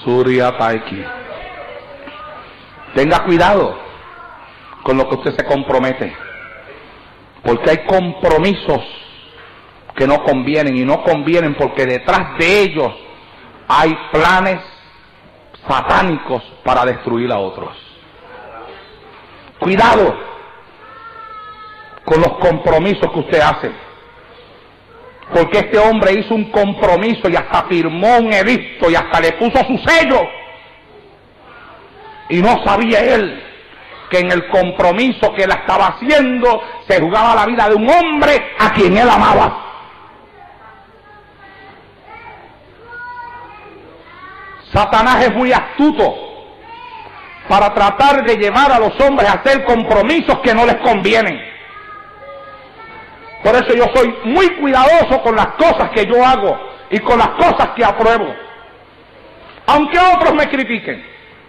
Surya Taiki. Tenga cuidado con lo que usted se compromete, porque hay compromisos que no convienen, y no convienen porque detrás de ellos hay planes satánicos para destruir a otros. Cuidado con los compromisos que usted hace, porque este hombre hizo un compromiso y hasta firmó un edicto y hasta le puso su sello, y no sabía él que en el compromiso que él estaba haciendo se jugaba la vida de un hombre a quien él amaba. Satanás es muy astuto para tratar de llevar a los hombres a hacer compromisos que no les convienen. Por eso yo soy muy cuidadoso con las cosas que yo hago y con las cosas que apruebo. Aunque otros me critiquen,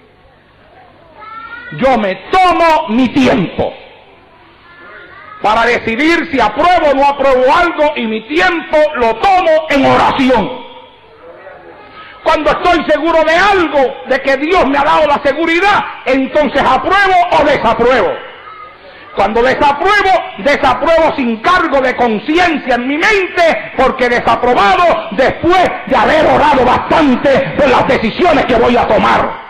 yo me tomo mi tiempo para decidir si apruebo o no apruebo algo, y mi tiempo lo tomo en oración. Cuando estoy seguro de algo, de que Dios me ha dado la seguridad, entonces apruebo o desapruebo. Cuando desapruebo sin cargo de conciencia en mi mente, porque desaprobado después de haber orado bastante por las decisiones que voy a tomar.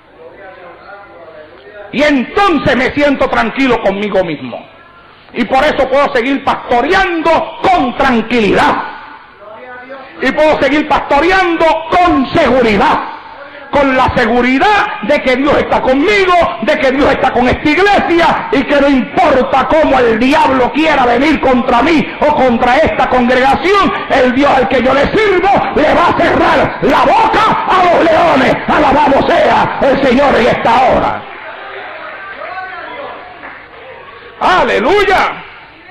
Y entonces me siento tranquilo conmigo mismo. Y por eso puedo seguir pastoreando con tranquilidad. Y puedo seguir pastoreando con seguridad, con la seguridad de que Dios está conmigo, de que Dios está con esta iglesia, y que no importa cómo el diablo quiera venir contra mí o contra esta congregación, el Dios al que yo le sirvo le va a cerrar la boca a los leones. Alabado sea el Señor en esta hora. ¡Aleluya!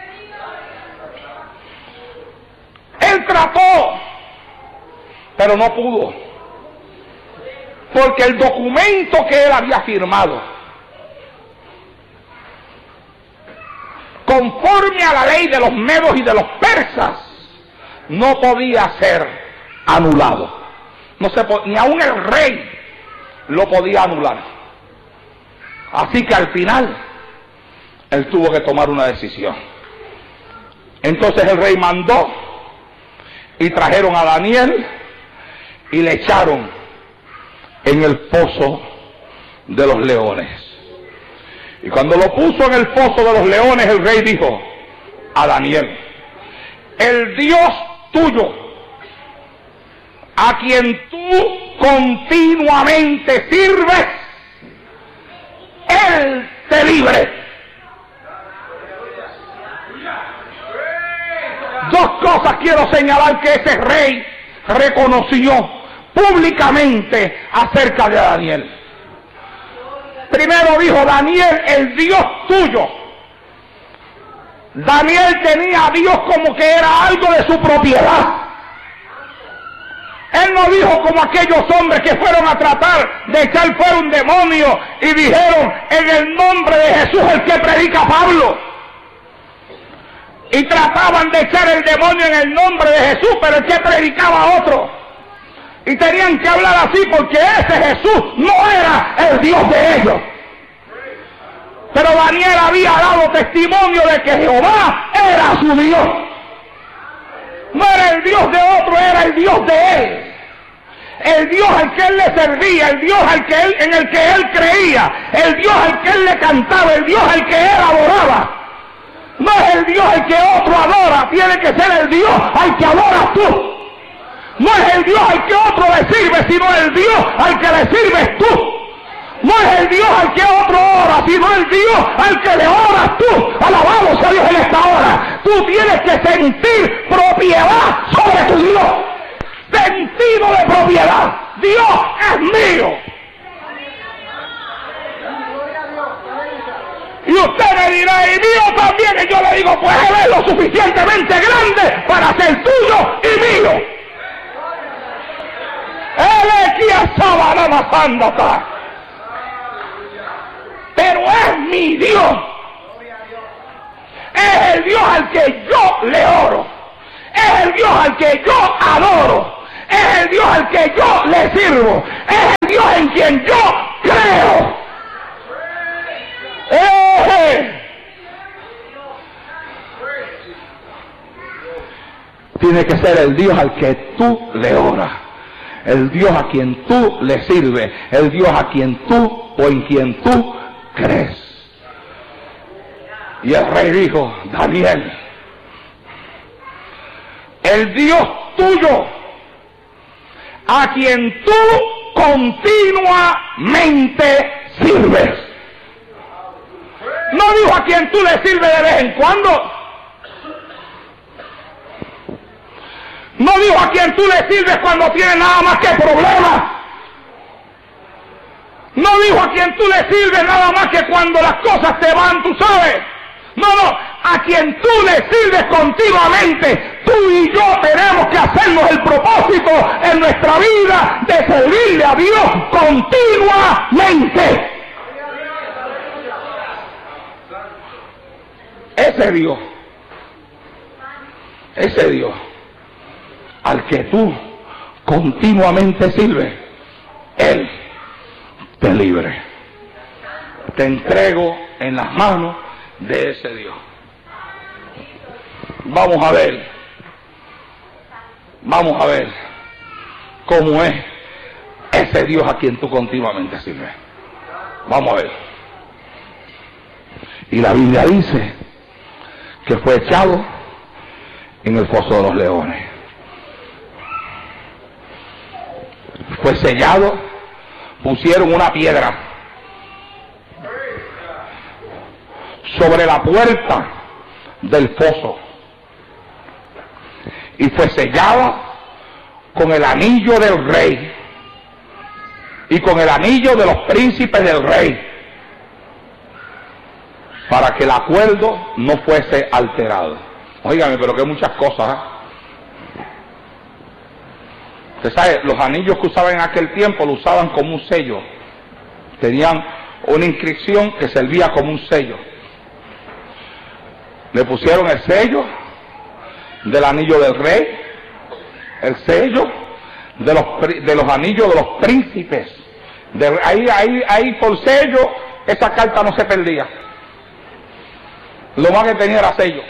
Él trató, pero no pudo, porque el documento que él había firmado, conforme a la ley de los medos y de los persas, no podía ser anulado. Ni aún el rey lo podía anular. Así que al final él tuvo que tomar una decisión. Entonces el rey mandó y trajeron a Daniel y le echaron en el foso de los leones. Y cuando lo puso en el foso de los leones, el rey dijo a Daniel: el Dios tuyo, a quien tú continuamente sirves, Él te libre. Dos cosas quiero señalar que ese rey reconoció públicamente acerca de Daniel. Primero dijo: Daniel, el Dios tuyo. Daniel tenía a Dios como que era algo de su propiedad. Él no dijo como aquellos hombres que fueron a tratar de echar fuera un demonio y dijeron: en el nombre de Jesús, el que predica Pablo. Y trataban de echar el demonio en el nombre de Jesús, pero el que predicaba otro. Y tenían que hablar así porque ese Jesús no era el Dios de ellos. Pero Daniel había dado testimonio de que Jehová era su Dios. No era el Dios de otro, era el Dios de él. El Dios al que él le servía, el Dios en el que él creía, el Dios al que él le cantaba, el Dios al que él adoraba. No es el Dios al que otro adora, tiene que ser el Dios al que adoras tú. No es el Dios al que otro le sirve, sino el Dios al que le sirves tú. No es el Dios al que otro ora, sino el Dios al que le oras tú. Alabado sea Dios en esta hora. Tú tienes que sentir propiedad sobre tu Dios. Sentido de propiedad. Dios es mío. Y usted me dirá: y mío también. Y yo le digo: pues Él es lo suficientemente grande para ser tuyo y mío. Él es quien sabe la mazanda. Pero es mi Dios. Es el Dios al que yo le oro. Es el Dios al que yo adoro. Es el Dios al que yo le sirvo. Es tiene que ser el Dios al que tú le oras, el Dios a quien tú le sirves, el Dios a quien tú o en quien tú crees. Y el rey dijo: Daniel, el Dios tuyo, a quien tú continuamente sirves. No dijo a quien tú le sirves de vez en cuando. No dijo a quien tú le sirves cuando tienes nada más que problemas. No dijo a quien tú le sirves nada más que cuando las cosas te van, tú sabes. No, a quien tú le sirves continuamente. Tú y yo tenemos que hacernos el propósito en nuestra vida de servirle a Dios continuamente. Ese Dios al que tú continuamente sirves, Él te libre. Te entrego en las manos de ese Dios. Vamos a ver cómo es ese Dios a quien tú continuamente sirves. Vamos a ver. Y la Biblia dice que fue echado en el foso de los leones. Fue sellado, pusieron una piedra sobre la puerta del foso y fue sellado con el anillo del rey y con el anillo de los príncipes del rey, para que el acuerdo no fuese alterado. Óigame, pero que muchas cosas, ¿eh? Usted sabe, los anillos que usaban en aquel tiempo lo usaban como un sello. Tenían una inscripción que servía como un sello. Le pusieron el sello del anillo del rey, el sello de los anillos de los príncipes. Ahí por sello, esa carta no se perdía. Lo más que tenía era sello.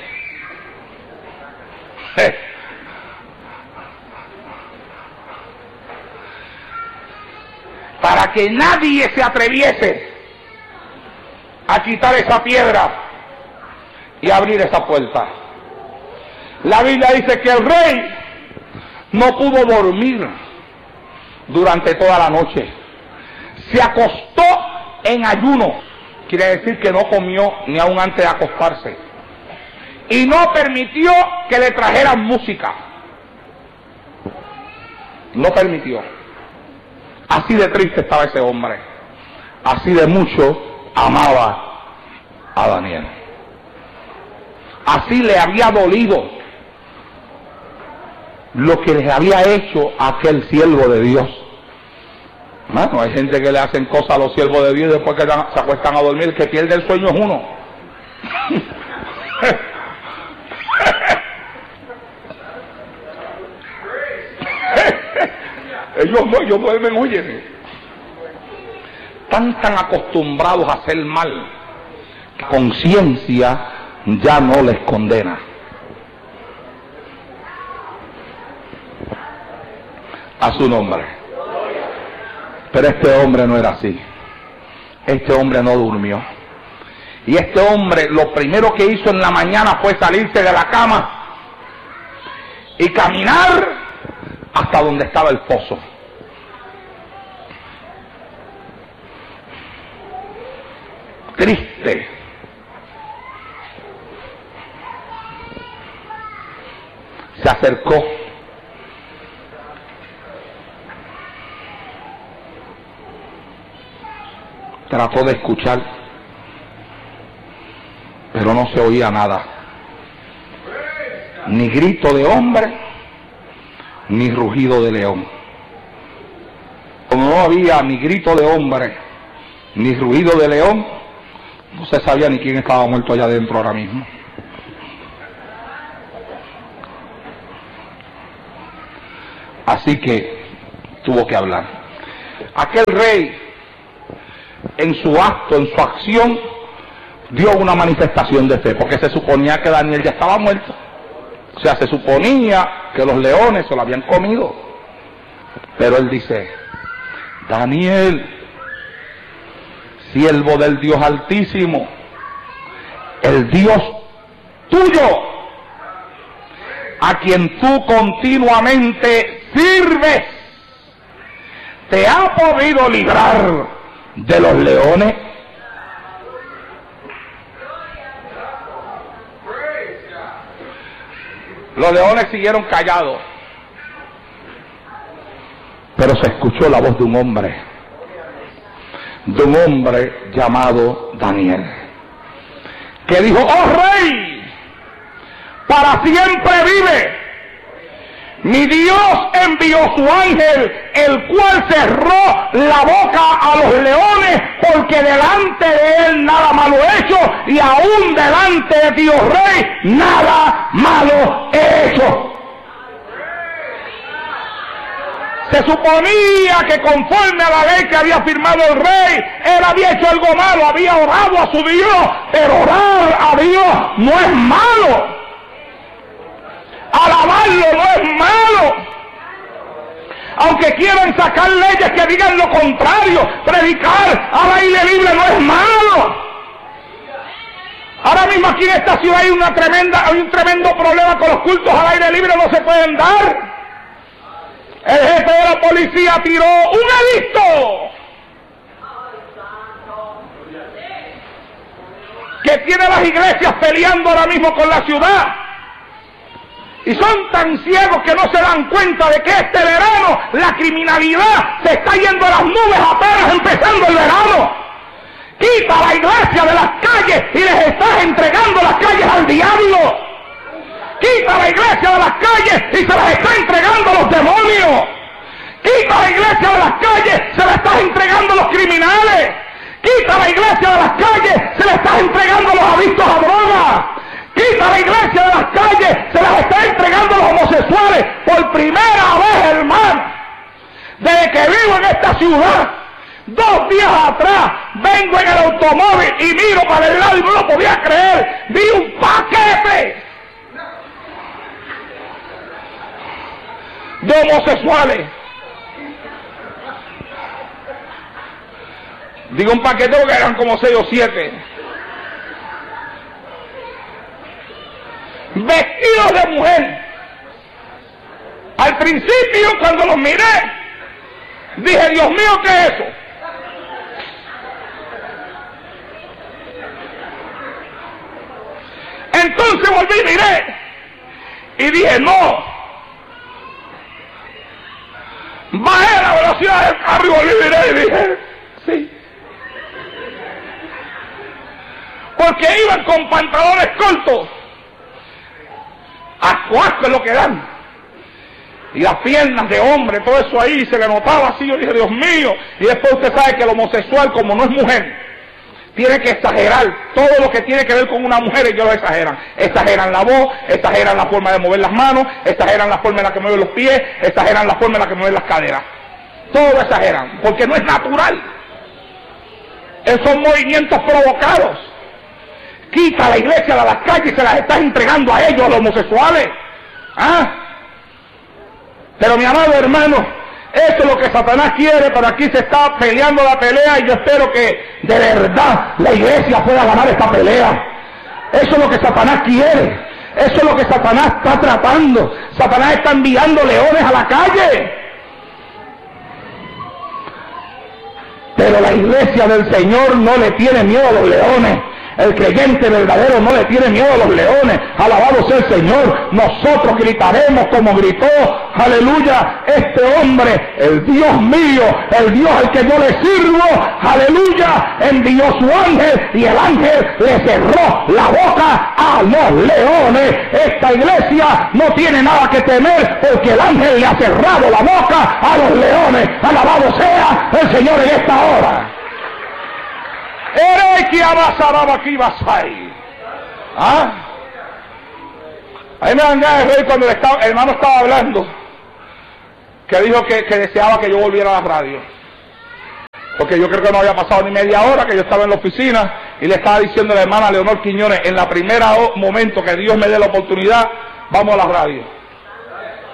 Para que nadie se atreviese a quitar esa piedra y abrir esa puerta. La Biblia dice que el rey no pudo dormir durante toda la noche. Se acostó en ayuno. Quiere decir que no comió ni aún antes de acostarse. Y no permitió que le trajeran música. No permitió. Así de triste estaba ese hombre. Así de mucho amaba a Daniel. Así le había dolido lo que les había hecho a aquel siervo de Dios. Bueno, hay gente que le hacen cosas a los siervos de Dios y después que se acuestan a dormir, que pierde el sueño es uno. Ellos duermen, oye. Están tan acostumbrados a hacer mal, que conciencia ya no les condena. A su nombre. Pero este hombre no era así. Este hombre no durmió. Y este hombre lo primero que hizo en la mañana fue salirse de la cama y caminar hasta donde estaba el pozo. Triste. Se acercó. Trató de escuchar, pero no se oía nada. Ni grito de hombre, ni rugido de león. Como no había ni grito de hombre, ni rugido de león, no se sabía ni quién estaba muerto allá adentro ahora mismo. Así que tuvo que hablar. Aquel rey, en su acto, en su acción, dio una manifestación de fe, porque se suponía que Daniel ya estaba muerto. O sea, se suponía que los leones se lo habían comido. Pero él dice: Daniel, siervo del Dios Altísimo, el Dios tuyo, a quien tú continuamente sirves, ¿te ha podido librar de los leones? Los leones siguieron callados, pero se escuchó la voz de un hombre llamado Daniel, que dijo: oh rey, para siempre vive. Mi Dios envió su ángel, el cual cerró la boca a los leones, porque delante de él nada malo he hecho, y aún delante de Dios rey nada malo he hecho. Se suponía que conforme a la ley que había firmado el rey, él había hecho algo malo, había orado a su Dios, pero orar a Dios no es malo. Alabarlo no es malo. Aunque quieran sacar leyes que digan lo contrario, predicar al aire libre no es malo. Ahora mismo aquí en esta ciudad hay un tremendo problema con los cultos al aire libre, no se pueden dar. El jefe de la policía tiró un edicto que tiene las iglesias peleando ahora mismo con la ciudad. Y son tan ciegos que no se dan cuenta de que este verano la criminalidad se está yendo a las nubes apenas empezando el verano. Quita la iglesia de las calles y les estás entregando las calles al diablo. Quita la iglesia de las calles y se las está entregando a los demonios. Quita la iglesia de las calles, se la estás entregando a los criminales. Quita la iglesia de las calles, se la estás entregando a los adictos a drogas. Quita la iglesia de las calles, se las está entregando a los homosexuales. Por primera vez, hermano, desde que vivo en esta ciudad, 2 días atrás, vengo en el automóvil y miro para el lado y no lo podía creer. Vi un paquete de homosexuales. Digo un paquete porque eran como 6 o 7. Vestidos de mujer. Al principio, cuando los miré, dije: Dios mío, ¿qué es eso? Entonces volví y miré y dije: no. Bajé la velocidad del carro y volví y miré y dije: sí. Porque iban con pantalones cortos. Asco es lo que dan. Y las piernas de hombre, todo eso ahí, se le notaba así. Yo dije: Dios mío. Y después usted sabe que el homosexual, como no es mujer, tiene que exagerar todo lo que tiene que ver con una mujer. Ellos lo exageran. Exageran la voz, exageran la forma de mover las manos, exageran la forma en la que mueven los pies, exageran la forma en la que mueven las caderas. Todo lo exageran, porque no es natural. Esos son movimientos provocados. Quita la iglesia de las calles y se las estás entregando a ellos, a los homosexuales. ¿Ah? Pero mi amado hermano, eso es lo que Satanás quiere, pero aquí se está peleando la pelea y yo espero que de verdad la iglesia pueda ganar esta pelea. Eso es lo que Satanás quiere. Eso es lo que Satanás está tratando. Satanás está enviando leones a la calle. Pero la iglesia del Señor no le tiene miedo a los leones. El creyente verdadero no le tiene miedo a los leones. Alabado sea el Señor. Nosotros gritaremos como gritó, aleluya, este hombre, el Dios mío, el Dios al que yo le sirvo, aleluya, envió su ángel y el ángel le cerró la boca a los leones. Esta iglesia no tiene nada que temer porque el ángel le ha cerrado la boca a los leones. Alabado sea el Señor en esta hora. ¿Ah? Ahí me dan ganas de reír cuando el hermano estaba hablando, que dijo que deseaba que yo volviera a la radio, porque yo creo que no había pasado ni media hora que yo estaba en la oficina y le estaba diciendo a la hermana Leonor Quiñones: en la primera momento que Dios me dé la oportunidad, vamos a la radio.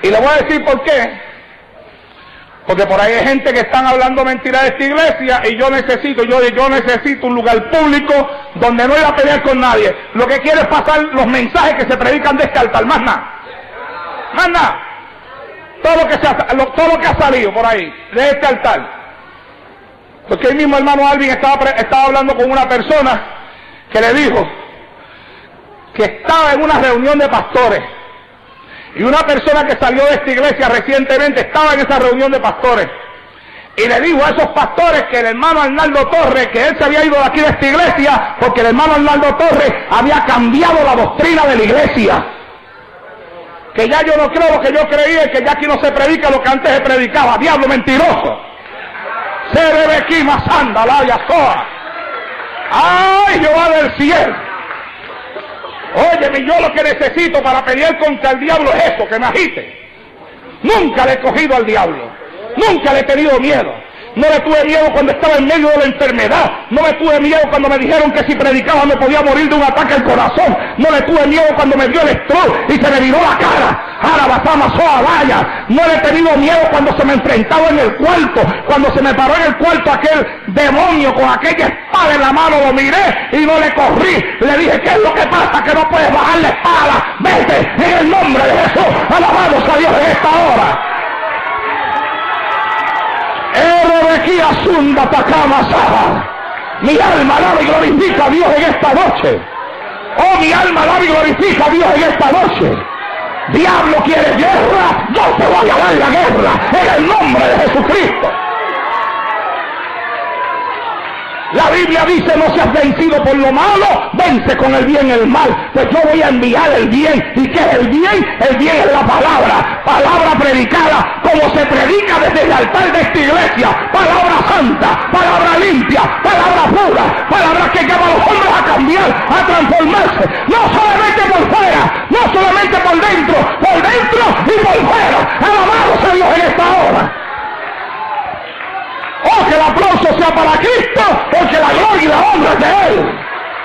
Y le voy a decir por qué. Porque por ahí hay gente que están hablando mentiras de esta iglesia y yo necesito un lugar público donde no ir a pelear con nadie. Lo que quiero es pasar los mensajes que se predican de este altar, más nada. Más nada. Todo lo que ha salido por ahí, de este altar. Porque el mismo hermano Alvin estaba hablando con una persona que le dijo que estaba en una reunión de pastores. Y una persona que salió de esta iglesia recientemente estaba en esa reunión de pastores. Y le dijo a esos pastores que el hermano Arnaldo Torres, que él se había ido de aquí de esta iglesia, porque el hermano Arnaldo Torres había cambiado la doctrina de la iglesia. Que ya yo no creo lo que yo creía, que ya aquí no se predica lo que antes se predicaba. Diablo mentiroso. Se debe aquí más anda, la yasoa. ¡Ay, Jehová del cielo! Óyeme, yo lo que necesito para pelear contra el diablo es eso, que me agite. Nunca le he cogido al diablo. Nunca le he tenido miedo. No le tuve miedo cuando estaba en medio de la enfermedad. No le tuve miedo cuando me dijeron que si predicaba me podía morir de un ataque al corazón. No le tuve miedo cuando me dio el stroke y se me viró la cara. No le he tenido miedo cuando se me enfrentaba en el cuarto. Cuando se me paró en el cuarto aquel demonio con aquella espada en la mano, lo miré y no le corrí. Le dije, ¿qué es lo que pasa? Que no puedes bajar la espada. Vete en el nombre de Jesús. Alabamos a Dios en esta hora. Mi alma alaba y glorifica a Dios en esta noche. Oh, mi alma alaba y glorifica a Dios en esta noche. Diablo, ¿quieres guerra? Yo te voy a dar la guerra en el nombre de Jesucristo. La Biblia dice, no seas vencido por lo malo, vence con el bien el mal. Pues yo voy a enviar el bien. ¿Y qué es el bien? El bien es la palabra. Palabra predicada como se predica desde el altar de esta iglesia. Palabra santa, palabra limpia, palabra pura. Palabra que lleva a los hombres a cambiar, a transformarse. No solamente por fuera, no solamente por dentro y por fuera. Alabamos a Dios en esta hora. Oh, que el aplauso sea para Cristo, porque la gloria y la honra es de Él.